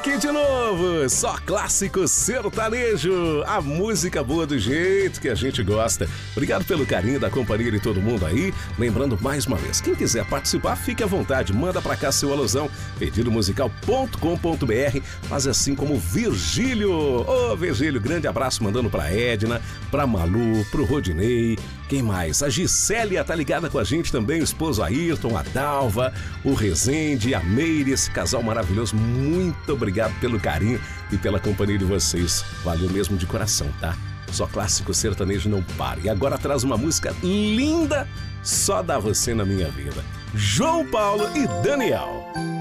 aqui de novo, só clássico sertanejo, a música boa do jeito que a gente gosta. Obrigado pelo carinho da companhia de todo mundo aí. Lembrando mais uma vez, quem quiser participar, fique à vontade, manda pra cá seu alusão, pedidomusical.com.br, mas assim como Virgílio. Ô Virgílio, grande abraço mandando pra Edna, pra Malu, pro Rodinei. Quem mais? A Gisélia tá ligada com a gente também, o esposo Ayrton, a Dalva, o Rezende, a Meire, esse casal maravilhoso. Muito obrigado pelo carinho e pela companhia de vocês. Valeu mesmo de coração, tá? Só clássico sertanejo não para. E agora traz uma música linda, Só Dá Você na Minha Vida. João Paulo e Daniel.